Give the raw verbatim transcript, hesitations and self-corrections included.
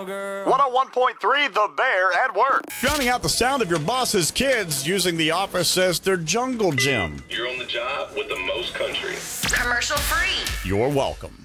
girl. one oh one point three The Bear at work. Drowning out the sound of your boss's kids using the office as their jungle gym. You're on the job with the most country. Commercial free. You're welcome.